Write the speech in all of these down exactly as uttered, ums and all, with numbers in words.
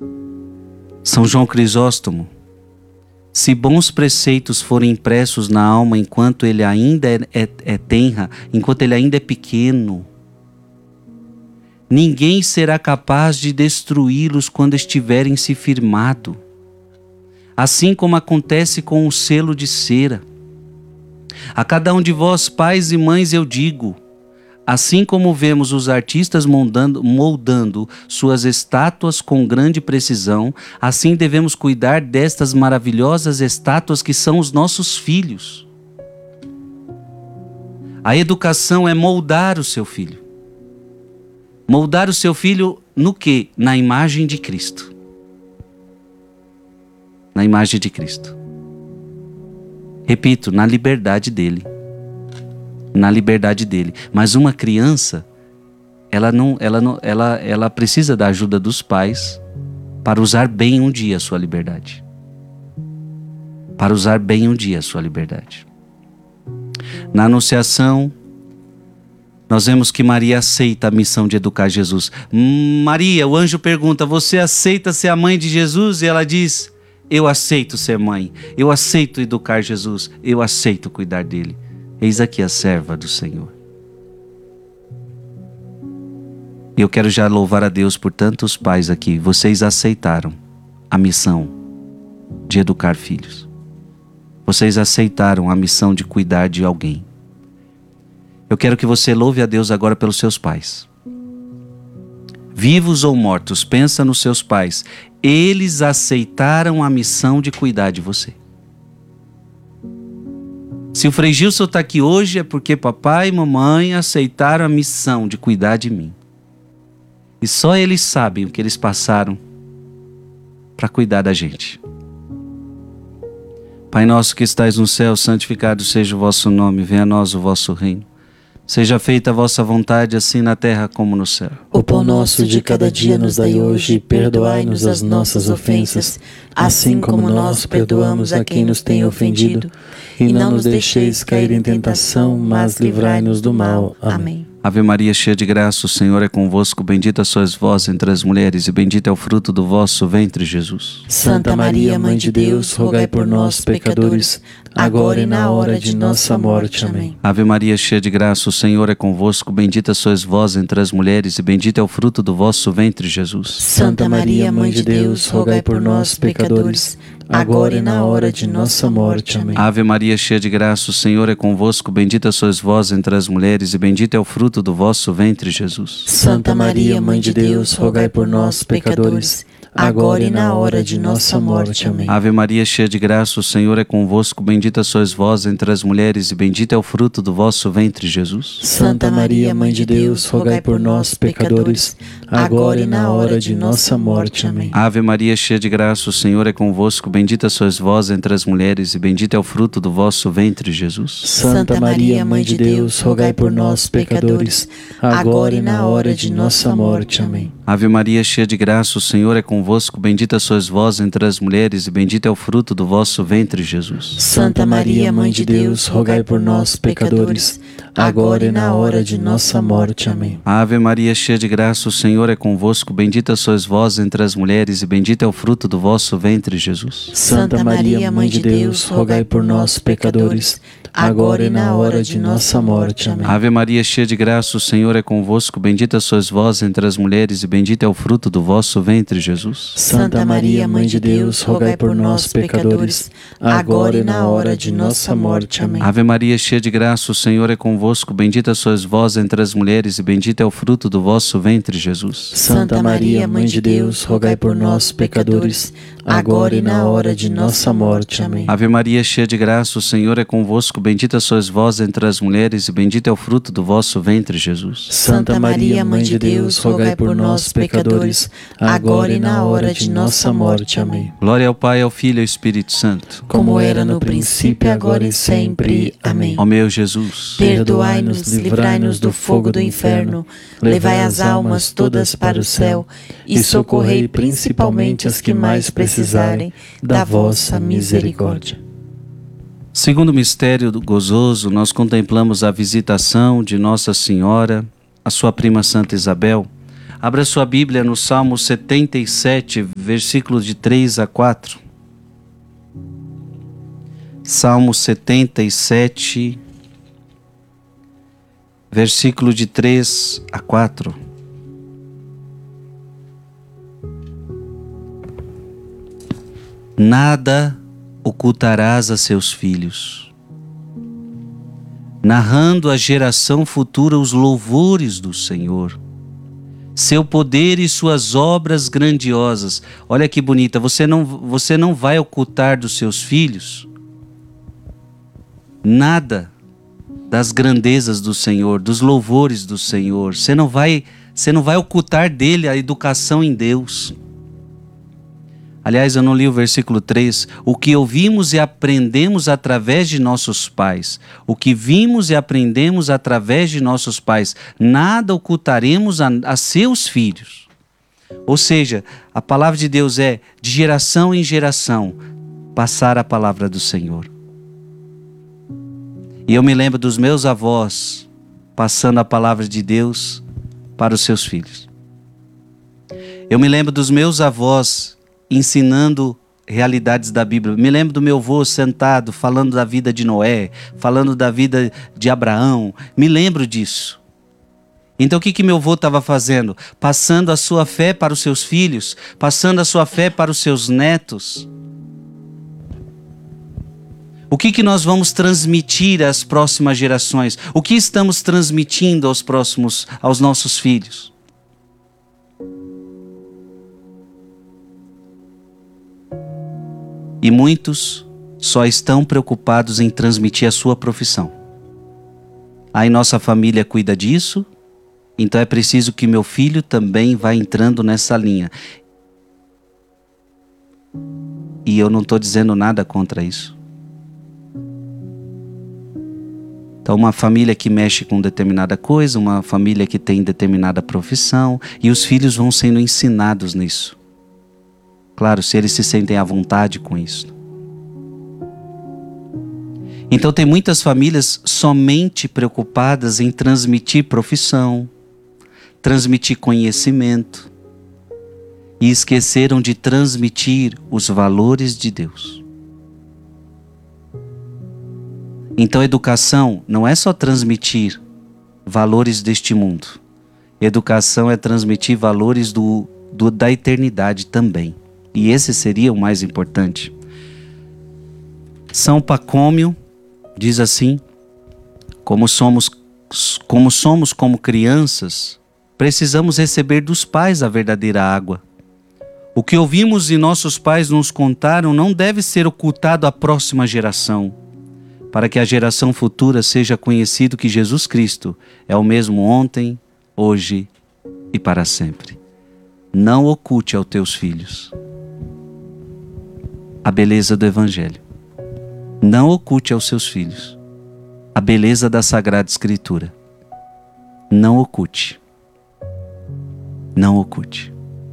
São João Crisóstomo: se bons preceitos forem impressos na alma enquanto ele ainda é, é, é tenra, enquanto ele ainda é pequeno, ninguém será capaz de destruí-los quando estiverem se firmado. Assim como acontece com o selo de cera. A cada um de vós, pais e mães, eu digo: assim como vemos os artistas moldando, moldando suas estátuas com grande precisão, assim devemos cuidar destas maravilhosas estátuas que são os nossos filhos. A educação é moldar o seu filho. Moldar o seu filho no quê? Na imagem de Cristo. Na imagem de Cristo. Repito, na liberdade dele. Na liberdade dele. Mas uma criança, ela não, ela não, ela, ela precisa da ajuda dos pais para usar bem um dia a sua liberdade. Para usar bem um dia a sua liberdade. Na Anunciação, nós vemos que Maria aceita a missão de educar Jesus. Maria, o anjo pergunta: você aceita ser a mãe de Jesus? E ela diz: eu aceito ser mãe, eu aceito educar Jesus, eu aceito cuidar dele. Eis aqui a serva do Senhor. Eu quero já louvar a Deus por tantos pais aqui. Vocês aceitaram a missão de educar filhos. Vocês aceitaram a missão de cuidar de alguém. Eu quero que você louve a Deus agora pelos seus pais. Vivos ou mortos, pensa nos seus pais. Eles aceitaram a missão de cuidar de você. Se o Frei Gilson está aqui hoje é porque papai e mamãe aceitaram a missão de cuidar de mim. E só eles sabem o que eles passaram para cuidar da gente. Pai nosso que estais no céu, santificado seja o vosso nome, venha a nós o vosso reino. Seja feita a vossa vontade, assim na terra como no céu. O pão nosso de cada dia nos dai hoje, e perdoai-nos as nossas ofensas, assim como nós perdoamos a quem nos tem ofendido. E não nos deixeis cair em tentação, mas livrai-nos do mal. Amém. Ave Maria, cheia de graça, o Senhor é convosco. Bendita sois vós entre as mulheres, e bendito é o fruto do vosso ventre, Jesus. Santa Maria, Mãe de Deus, rogai por nós, pecadores, agora e na hora de nossa morte. Amém. Ave Maria, cheia de graça, o Senhor é convosco. Bendita sois vós entre as mulheres, e bendito é o fruto do vosso ventre, Jesus. Santa Maria, Mãe de Deus, rogai por nós, pecadores, agora e na hora de nossa morte. Amém. Ave Maria, cheia de graça, o Senhor é convosco. Bendita sois vós entre as mulheres, e bendito é o fruto do vosso ventre, Jesus. Santa Maria, Mãe de Deus, rogai por nós, pecadores, agora e na hora de nossa morte. Amém. Ave Maria, cheia de graça, o Senhor é convosco. Bendita sois vós entre as mulheres, e bendito é o fruto do vosso ventre, Jesus. Santa Maria, Mãe de Deus, rogai por nós, pecadores, agora e na hora de nossa morte. Amém. Ave Maria, cheia de graça, o Senhor é convosco. Bendita sois vós entre as mulheres, e bendito é o fruto do vosso ventre, Jesus. Santa Maria, Mãe de Deus, rogai por nós, pecadores, agora e na hora de nossa morte. Amém. Ave Maria, cheia de graça, o Senhor é convosco. Bendita sois vós entre as mulheres, e bendito é o fruto do vosso ventre, Jesus. Santa Maria, Mãe de Deus, rogai por nós, pecadores, agora e na hora de nossa morte. Amém. Ave Maria, cheia de graça, o Senhor é convosco. Bendita sois vós entre as mulheres, e bendito é o fruto do vosso ventre, Jesus. Santa Maria, Mãe de Deus, rogai por nós, pecadores, agora e na hora de nossa morte. Amém. Ave Maria, cheia de graça, o Senhor é convosco. Bendita sois vós entre as mulheres, e bendito é o fruto do vosso ventre, Jesus. Santa Maria, Mãe de Deus, rogai por nós, pecadores, agora e na hora de nossa morte. Amém. Ave Maria, cheia de graça, o Senhor é convosco. Bendita sois vós entre as mulheres, e bendito é o fruto do vosso ventre, Jesus. Santa Maria, Mãe de Deus, rogai por nós, pecadores, agora e na hora de nossa morte. Amém. Ave Maria, cheia de graça, o Senhor é convosco. Bendita sois vós entre as mulheres, e bendito é o fruto do vosso ventre, Jesus. Santa Maria, Mãe de Deus, rogai por nós, pecadores, agora e na hora de nossa morte. Amém. Glória ao Pai, ao Filho e ao Espírito Santo, como era no princípio, agora e sempre. Amém. Ó meu Jesus, perdoai-nos, livrai-nos do fogo do inferno, levai as almas todas para o céu e socorrei principalmente as que mais precisarem da vossa misericórdia. Segundo mistério gozoso, nós contemplamos a visitação de Nossa Senhora, a sua prima Santa Isabel, Abra sua Bíblia no Salmo setenta e sete, versículos de três a quatro. Salmo setenta e sete, versículo de três a quatro. Nada ocultarás a seus filhos, narrando à geração futura os louvores do Senhor, seu poder e suas obras grandiosas. Olha que bonita, você não, você não vai ocultar dos seus filhos nada das grandezas do Senhor, dos louvores do Senhor. Você não vai, você não vai ocultar dele a educação em Deus. Aliás, eu não li o versículo três. O que ouvimos e aprendemos através de nossos pais. O que vimos e aprendemos através de nossos pais. Nada ocultaremos a, a seus filhos. Ou seja, a palavra de Deus é de geração em geração passar a palavra do Senhor. E eu me lembro dos meus avós passando a palavra de Deus para os seus filhos. Eu me lembro dos meus avós ensinando realidades da Bíblia. Me lembro do meu avô sentado falando da vida de Noé, falando da vida de Abraão. Me lembro disso. Então o que que meu avô estava fazendo? Passando a sua fé para os seus filhos, passando a sua fé para os seus netos. O que que nós vamos transmitir às próximas gerações? O que estamos transmitindo aos próximos, aos nossos filhos? E muitos só estão preocupados em transmitir a sua profissão. Aí nossa família cuida disso, então é preciso que meu filho também vá entrando nessa linha. E eu não estou dizendo nada contra isso. Então uma família que mexe com determinada coisa, uma família que tem determinada profissão, e os filhos vão sendo ensinados nisso. Claro, se eles se sentem à vontade com isso. Então tem muitas famílias somente preocupadas em transmitir profissão, transmitir conhecimento, e esqueceram de transmitir os valores de Deus. Então educação não é só transmitir valores deste mundo. Educação é transmitir valores do, do, da eternidade também. E esse seria o mais importante. São Pacômio diz assim: como somos, como somos como crianças, precisamos receber dos pais a verdadeira água. O que ouvimos e nossos pais nos contaram não deve ser ocultado à próxima geração, para que a geração futura seja conhecido que Jesus Cristo é o mesmo ontem, hoje e para sempre. Não oculte aos teus filhos a beleza do Evangelho. Não oculte aos seus filhos a beleza da Sagrada Escritura. Não oculte. Não oculte.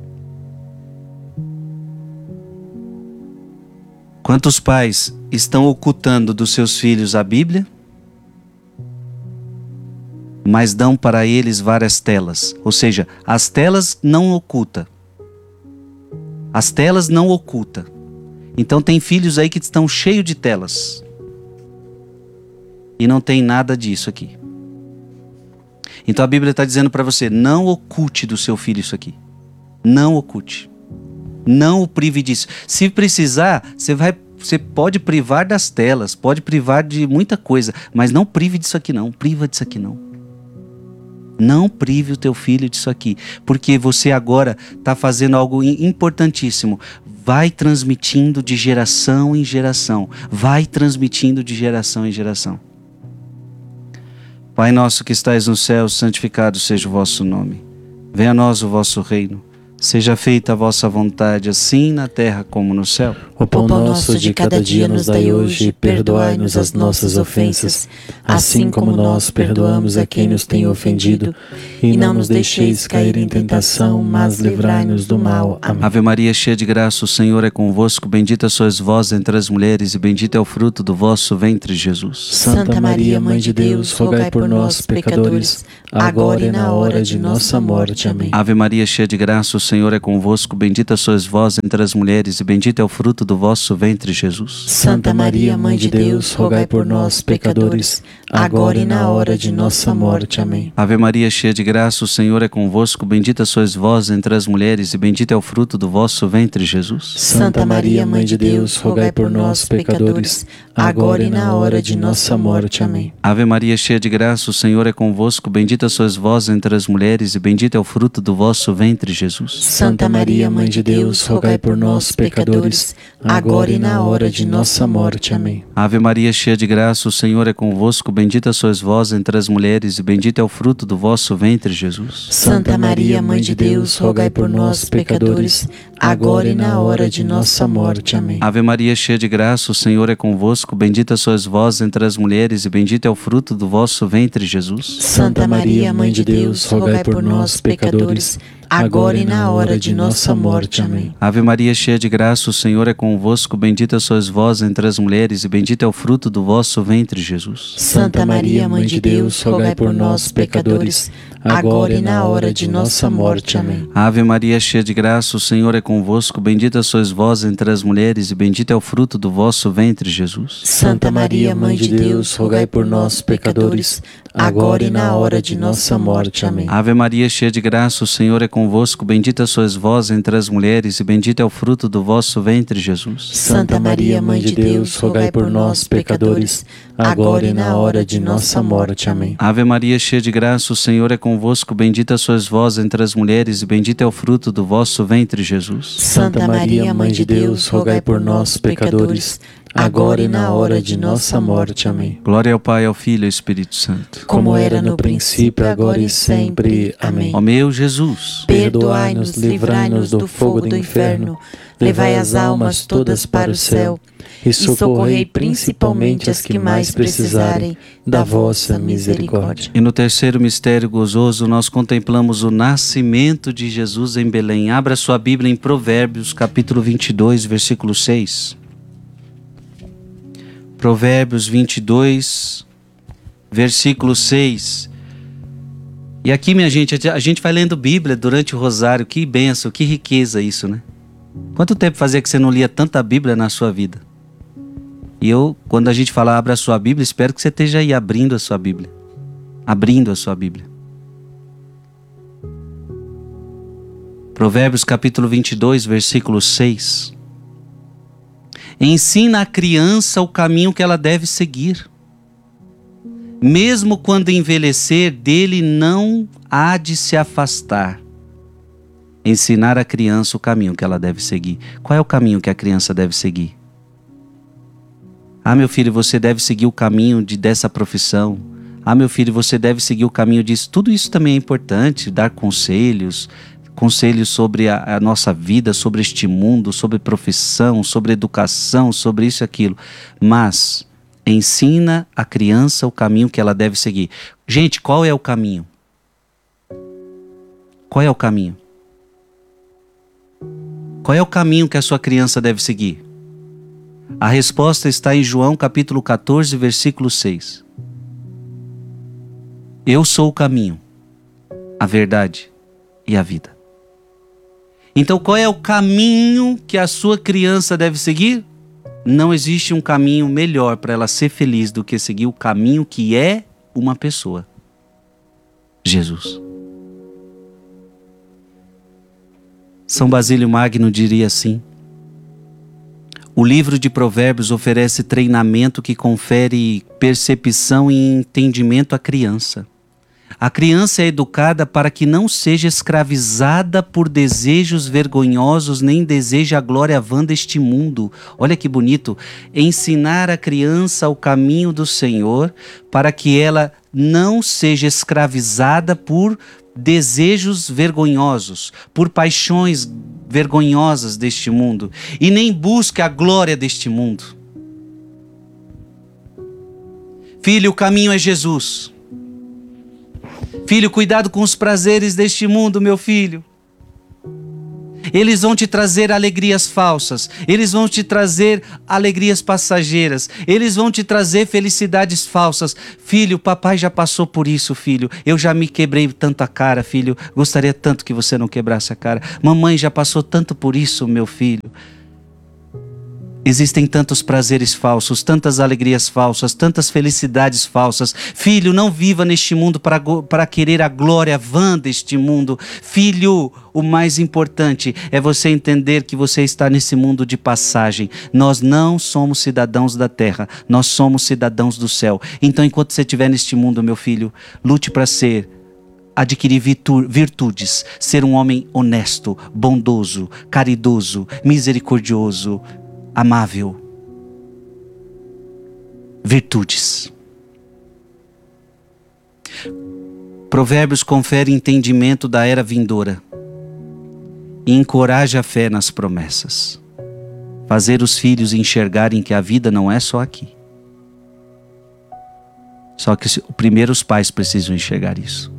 Quantos pais estão ocultando dos seus filhos a Bíblia, mas dão para eles várias telas? Ou seja, as telas não ocultam. As telas não ocultam. Então tem filhos aí que estão cheios de telas. E não tem nada disso aqui. Então a Bíblia está dizendo para você: não oculte do seu filho isso aqui. Não oculte. Não o prive disso. Se precisar, você vai, você pode privar das telas, pode privar de muita coisa, mas não prive disso aqui não. Priva disso aqui não. Não prive o teu filho disso aqui, porque você agora está fazendo algo importantíssimo. Vai transmitindo de geração em geração. Vai transmitindo de geração em geração. Pai nosso que estais no céu, santificado seja o vosso nome. Venha a nós o vosso reino. Seja feita a vossa vontade, assim na terra como no céu. O pão nosso de cada dia nos dai hoje, e perdoai-nos as nossas ofensas, assim como nós perdoamos a quem nos tem ofendido. E não nos deixeis cair em tentação, mas livrai-nos do mal. Amém. Ave Maria, cheia de graça, o Senhor é convosco. Bendita sois vós entre as mulheres, e bendito é o fruto do vosso ventre, Jesus. Santa Maria, Mãe de Deus, rogai por nós, pecadores, agora e na hora de nossa morte. Amém. Ave Maria, cheia de graça, o Senhor é convosco. Bendita sois vós entre as mulheres, e bendito é o fruto do vosso ventre, Jesus. Santa Maria, Mãe de Deus, rogai por nós, pecadores, agora e na hora de nossa morte. Amém. Ave Maria, cheia de graça, o Senhor é convosco. Bendita sois vós entre as mulheres, e bendito é o fruto do vosso ventre, Jesus. Santa Maria, Mãe de Deus, rogai por nós, pecadores, agora e na hora de nossa morte. Amém. Ave Maria, cheia de graça, o Senhor é convosco. Bendita sois vós entre as mulheres, e bendito é o fruto do vosso ventre, Jesus. Santa Maria, Mãe de Deus, rogai por nós, pecadores, agora e na hora de nossa morte. Amém. Ave Maria, cheia de graça, o Senhor é convosco. Bendita sois vós entre as mulheres, e bendito é o fruto do vosso ventre, Jesus. Santa Maria, Mãe de Deus, rogai por nós, pecadores, agora e na hora de nossa morte. Amém. Ave Maria, cheia de graça, o Senhor é convosco. Bendita sois vós entre as mulheres, e bendito é o fruto do vosso ventre, Jesus. Santa Maria, Mãe de Deus, rogai por nós, pecadores, agora e na hora de nossa morte. Amém. Ave Maria, cheia de graça, o Senhor é convosco. Bendita sois vós entre as mulheres, e bendito é o fruto do vosso ventre, Jesus. Santa Maria, Mãe de Deus, rogai por nós, pecadores, agora e na hora de nossa morte. Amém. Ave Maria, cheia de graça, o Senhor é convosco. Bendita sois vós entre as mulheres, e bendito é o fruto do vosso ventre, Jesus. Santa Maria, Mãe de Deus, rogai por nós, pecadores, agora e na hora de nossa morte. Amém. Ave Maria, cheia de graça, o Senhor é convosco. Bendita sois vós entre as mulheres, e bendito é o fruto do vosso ventre, Jesus. Santa Maria, Mãe de Deus, rogai por nós, pecadores, agora e na hora de nossa morte. Amém. Ave Maria, cheia de graça, o Senhor é convosco. Bendita sois vós entre as mulheres, e bendito é o fruto do vosso ventre, Jesus. Santa Maria, Mãe de Deus, rogai por nós, pecadores, agora e na hora de nossa morte. Amém. Glória ao Pai, ao Filho e ao Espírito Santo. Como era no princípio, agora e sempre. Amém. Ó meu Jesus, perdoai-nos, livrai-nos do fogo do inferno, levai as almas todas para o céu, e socorrei principalmente as que mais precisarem da vossa misericórdia. E no terceiro mistério gozoso, nós contemplamos o nascimento de Jesus em Belém. Abra sua Bíblia em Provérbios, capítulo vinte e dois, versículo seis. Provérbios vinte e dois, versículo seis. E aqui, minha gente, a gente vai lendo Bíblia durante o rosário. Que bênção, que riqueza isso, né? Quanto tempo fazia que você não lia tanta Bíblia na sua vida? E eu, quando a gente fala abra a sua Bíblia, espero que você esteja aí abrindo a sua Bíblia. Abrindo a sua Bíblia. Provérbios capítulo vinte e dois, versículo seis. Ensina a criança o caminho que ela deve seguir. Mesmo quando envelhecer, dele não há de se afastar. Ensinar a criança o caminho que ela deve seguir. Qual é o caminho que a criança deve seguir? Ah, meu filho, você deve seguir o caminho de, dessa profissão. Ah, meu filho, você deve seguir o caminho disso. Tudo isso também é importante, dar conselhos, conselhos sobre a, a nossa vida, sobre este mundo, sobre profissão, sobre educação, sobre isso e aquilo. Mas ensina a criança o caminho que ela deve seguir. Gente, qual é o caminho? Qual é o caminho? Qual é o caminho que a sua criança deve seguir? A resposta está em João capítulo quatorze, versículo seis. Eu sou o caminho, a verdade e a vida. Então, qual é o caminho que a sua criança deve seguir? Não existe um caminho melhor para ela ser feliz do que seguir o caminho que é uma pessoa: Jesus. São Basílio Magno diria assim: o livro de Provérbios oferece treinamento que confere percepção e entendimento à criança. A criança é educada para que não seja escravizada por desejos vergonhosos, nem deseje a glória vã deste mundo. Olha que bonito. Ensinar a criança o caminho do Senhor para que ela não seja escravizada por desejos vergonhosos, por paixões vergonhosas deste mundo, e nem busque a glória deste mundo. Filho, o caminho é Jesus. Filho, cuidado com os prazeres deste mundo, meu filho. Eles vão te trazer alegrias falsas. Eles vão te trazer alegrias passageiras. Eles vão te trazer felicidades falsas. Filho, papai já passou por isso, filho. Eu já me quebrei tanto a cara, filho. Gostaria tanto que você não quebrasse a cara. Mamãe já passou tanto por isso, meu filho. Existem tantos prazeres falsos, tantas alegrias falsas, tantas felicidades falsas. Filho, não viva neste mundo para, para querer a glória vã deste mundo. Filho, o mais importante é você entender que você está nesse mundo de passagem. Nós não somos cidadãos da terra, nós somos cidadãos do céu. Então, enquanto você estiver neste mundo, meu filho, lute para ser, adquirir virtudes, ser um homem honesto, bondoso, caridoso, misericordioso, amável. Virtudes. Provérbios confere entendimento da era vindoura e encoraja a fé nas promessas. Fazer os filhos enxergarem que a vida não é só aqui. Só que primeiro os pais precisam enxergar isso.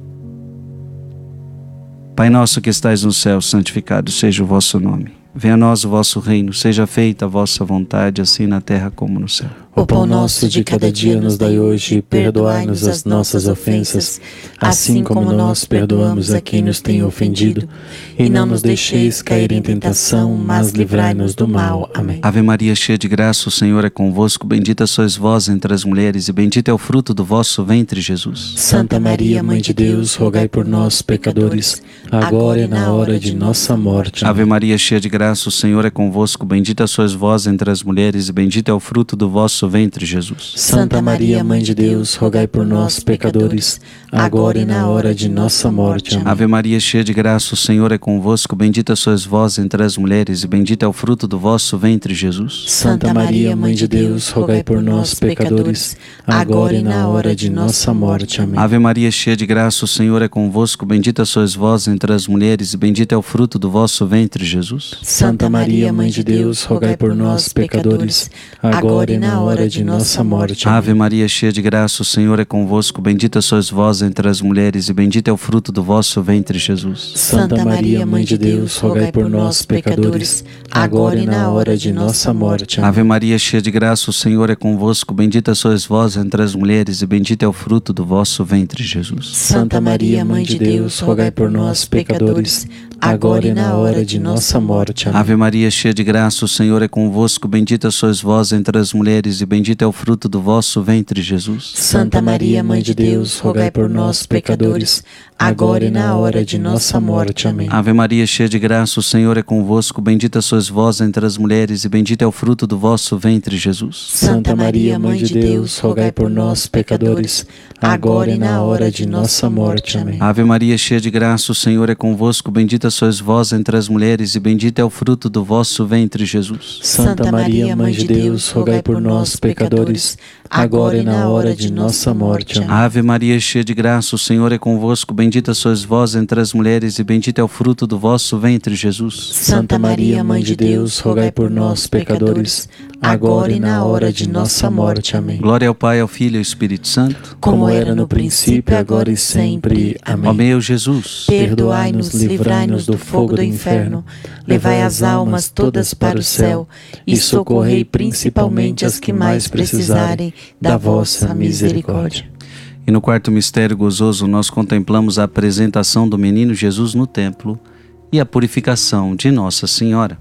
Pai nosso que estais no céu, santificado seja o vosso nome. Venha a nós o vosso reino, seja feita a vossa vontade, assim na terra como no céu. O pão nosso de cada dia nos dai hoje, e perdoai-nos as nossas ofensas, assim como nós perdoamos a quem nos tem ofendido. E não nos deixeis cair em tentação, mas livrai-nos do mal. Amém. Ave Maria, cheia de graça, o Senhor é convosco. Bendita sois vós entre as mulheres, e bendito é o fruto do vosso ventre, Jesus. Santa Maria, Mãe de Deus, rogai por nós, pecadores, agora e na hora de nossa morte. Ave Maria, cheia de graça, o Senhor é convosco. Bendita sois vós entre as mulheres, e bendito é o fruto do vosso ventre, Jesus. Santa Maria, Mãe de Deus, rogai por nós, pecadores, agora e na hora de nossa morte. Amém. Ave Maria, cheia de graça, o Senhor é convosco. Bendita sois vós entre as mulheres, e bendito é o fruto do vosso ventre, Jesus. Santa Maria, Mãe de Deus, rogai por nós, pecadores, agora e na hora de nossa morte. Amém. Ave Maria, cheia de graça, o Senhor é convosco. Bendita sois vós entre as mulheres, e bendito é o fruto do vosso ventre, Jesus. Santa Maria, Mãe de Deus, rogai por nós, pecadores, agora e na hora de nossa morte. Amém. Ave Maria, cheia de graça, o Senhor é convosco. Bendita sois vós entre as mulheres, e bendito é o fruto do vosso ventre, Jesus. Santa Maria, Mãe de Deus, rogai por nós, pecadores, agora e na hora de nossa morte. Amém. Ave Maria, cheia de graça, o Senhor é convosco. Bendita sois vós entre as mulheres, e bendito é o fruto do vosso ventre, Jesus. Santa Maria, Mãe de Deus, rogai por nós, pecadores, agora e na hora de nossa morte. Amém. Ave Maria, cheia de graça, o Senhor é convosco. Bendita sois vós entre as mulheres, e bendito é o fruto do vosso ventre, Jesus. Santa Maria, Mãe de Deus, rogai por nós, pecadores, agora e na hora de nossa morte. Amém. Ave Maria, cheia de graça, o Senhor é convosco. Bendita sois vós entre as mulheres, e bendito é o fruto do vosso ventre, Jesus. Santa Maria, Mãe de Deus, rogai por nós, pecadores, agora e na hora de nossa morte. Amém. Ave Maria, cheia de graça, o Senhor é convosco. Bendita sois vós entre as mulheres, e bendito é o fruto do vosso ventre, Jesus. Santa Maria, Mãe de Deus, rogai por nós, pecadores, agora e na hora de nossa morte. Amém. Ave Maria, cheia de graça, o Senhor é convosco. Bendita sois vós entre as mulheres, e bendito é o fruto do vosso ventre, Jesus. Santa Maria, Mãe de Deus, rogai por nós, pecadores, agora e na hora de nossa morte. Amém. Glória ao Pai, ao Filho e ao Espírito Santo, como era no princípio, agora e sempre. Amém. Ó meu Jesus, perdoai-nos, livrai-nos do fogo do inferno, levai as almas todas para o céu e socorrei principalmente as que mais precisarem da vossa misericórdia. E no quarto mistério gozoso nós contemplamos a apresentação do menino Jesus no templo e a purificação de Nossa Senhora.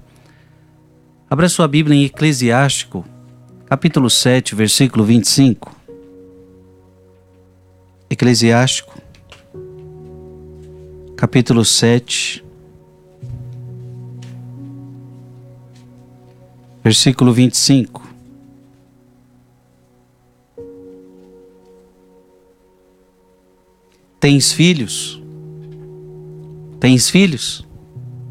Abra sua Bíblia em Eclesiástico, capítulo sete, versículo vinte e cinco. Eclesiástico, capítulo sete, versículo vinte e cinco. Tens filhos? Tens filhos?